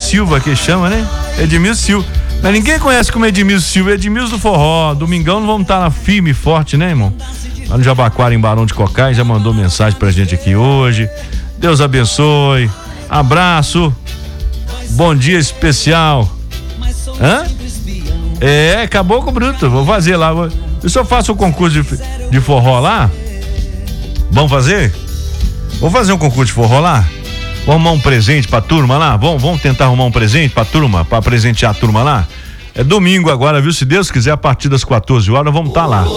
Silva que chama, né? Edmilson Silva. Mas ninguém conhece como Edmilson Silva, Edmilson do Forró. Domingão não vamos estar na firme e forte, né, irmão? Lá no Jabaquara, em Barão de Cocais, já mandou mensagem pra gente aqui hoje. Deus abençoe. Abraço. Bom dia especial. Hã? Caboclo Bruto. Vou fazer lá. Eu só faço o concurso de forró lá. Vamos fazer? Vou fazer um concurso de forró lá? Vamos arrumar um presente pra turma lá? Vamos tentar arrumar um presente pra turma, pra presentear a turma lá? É domingo agora, viu? Se Deus quiser, a partir das 14 horas, vamos estar lá.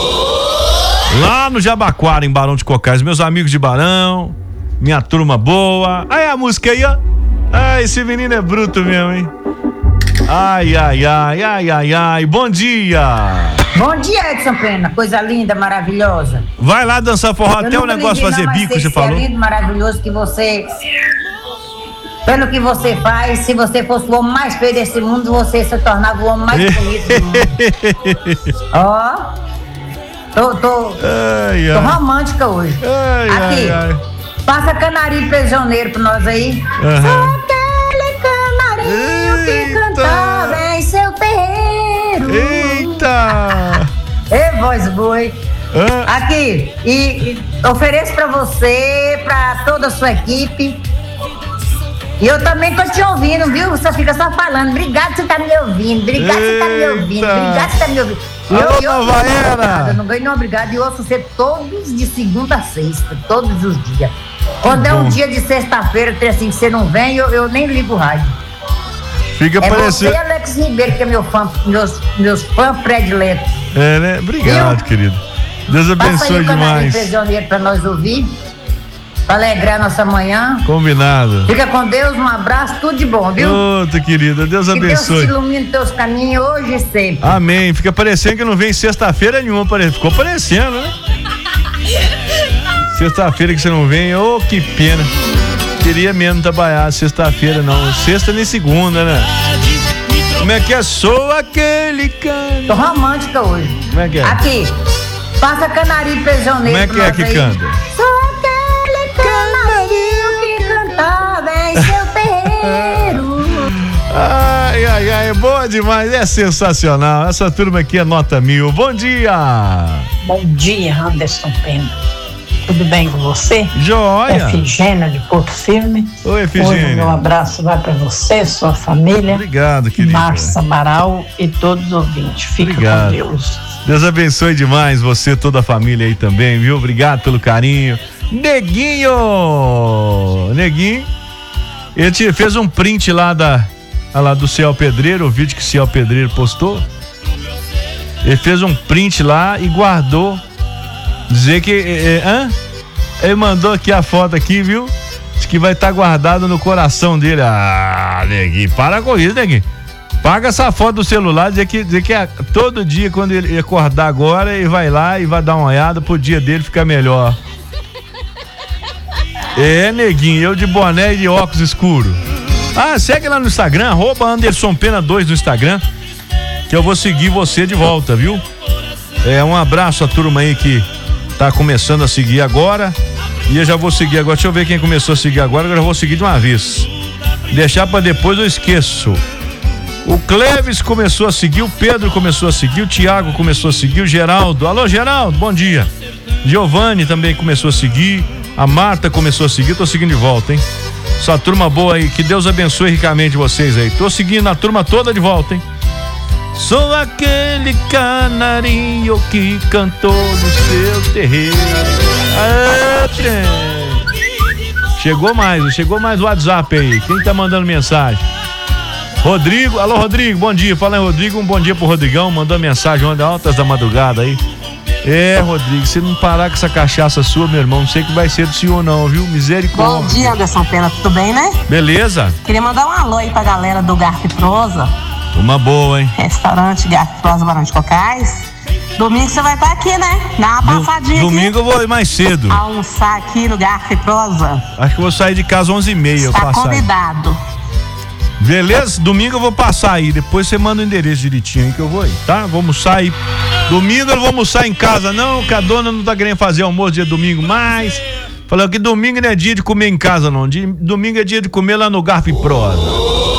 Lá no Jabaquara, em Barão de Cocais. Meus amigos de Barão, minha turma boa. Aí a música aí, ó. Ai, esse menino é bruto mesmo, hein? Ai, ai, ai, ai, ai, ai. Bom dia! Bom dia, Edson Pena. Coisa linda, maravilhosa. Vai lá dançar forró até o negócio fazer bico, você falou. É lindo, maravilhoso que você... Pelo que você faz, se você fosse o homem mais feio desse mundo, você se tornava o homem mais bonito do mundo. Ó... Tô romântica hoje. Aqui, passa canarinho prisioneiro pra nós aí. Só aquele canarinho que cantava em seu terreiro. Eita! Voz boa, hein? Aqui, e ofereço pra você, pra toda a sua equipe. E eu também tô te ouvindo, viu? Você fica só falando. Obrigado por você tá me ouvindo. Obrigado por você tá me ouvindo. Obrigado por você tá me ouvindo. Eu não ganho não, obrigado. E ouço você todos de segunda a sexta, todos os dias. Quando é um dia de sexta-feira, assim, que você não vem, eu nem ligo o rádio. Fica parecendo. Você e Alex Ribeiro, que é meus fãs prediletos. Né? Obrigado, querido. Deus abençoe demais. Prisioneiro pra nós ouvir. Pra alegrar nossa manhã. Combinado. Fica com Deus, um abraço, tudo de bom, viu? Outra querida, Deus abençoe. Que Deus te ilumine teus caminhos hoje e sempre. Amém. Fica parecendo que não vem sexta-feira nenhuma. Ficou parecendo, né? Sexta-feira que você não vem, que pena. Queria mesmo trabalhar sexta-feira, não. Sexta nem segunda, né? Como é que é? Sou aquele cana. Tô romântica hoje. Como é que é? Aqui, passa canarinho prisioneiro. Como é que canta? Que cantava em seu terreiro. Ai, ai, ai, boa demais, é sensacional. Essa turma aqui é nota 1000. Bom dia! Bom dia, Anderson Pena. Tudo bem com você? Joia! Efigênia de Porto Firme. Oi, Efigênia. Hoje meu abraço vai para você, sua família. Obrigado, querida. Márcia Amaral e todos os ouvintes. Fica Obrigado. Com Deus. Deus abençoe demais você, toda a família aí também, viu? Obrigado pelo carinho. Neguinho, ele fez um print lá do Ciel Pedreiro, o vídeo que o Ciel Pedreiro postou. Ele fez um print lá e guardou. Dizer que ele mandou aqui a foto aqui, viu? Diz que vai estar guardado no coração dele. Neguinho, para com isso, Neguinho. Paga essa foto do celular, dizer que todo dia, quando ele acordar agora, ele vai lá e vai dar uma olhada pro dia dele ficar melhor. Neguinho, eu de boné e de óculos escuros. Segue lá no Instagram, @AndersonPena2 no Instagram, que eu vou seguir você de volta, viu? Um abraço à turma aí que tá começando a seguir agora. E eu já vou seguir agora, deixa eu ver quem começou a seguir agora eu vou seguir de uma vez. Deixar pra depois eu esqueço. O Cleves começou a seguir, o Pedro começou a seguir, o Thiago começou a seguir, o Geraldo. Alô, Geraldo, bom dia. Giovanni também começou a seguir. A Marta começou a seguir, tô seguindo de volta, hein? Essa turma boa aí, que Deus abençoe ricamente vocês aí. Tô seguindo a turma toda de volta, hein? Sou aquele canarinho que cantou no seu terreiro. Chegou mais o WhatsApp aí. Quem tá mandando mensagem? Rodrigo, alô Rodrigo, bom dia. Fala aí, Rodrigo, um bom dia pro Rodrigão. Mandou mensagem ontem, altas da madrugada aí. Rodrigo, se não parar com essa cachaça sua, meu irmão, não sei que vai ser do senhor não, viu? Misericórdia. Bom dia, Anderson Pena, tudo bem, né? Beleza? Queria mandar um alô aí pra galera do Garfo e Prosa. Uma boa, hein? Restaurante Garfo e Prosa, Barão de Cocais. Domingo você vai estar aqui, né? Dá uma passadinha domingo aqui. Eu vou ir mais cedo. Almoçar aqui no Garfo e Prosa. Acho que eu vou sair de casa 11h30. Tá convidado. Beleza? Domingo eu vou passar aí. Depois você manda o endereço direitinho aí que eu vou ir, tá? Vou almoçar aí. Domingo eu não vou almoçar em casa, não, que a dona não tá querendo fazer almoço dia domingo mais. Falou que domingo não é dia de comer em casa, não. Domingo é dia de comer lá no Garfo e Prosa.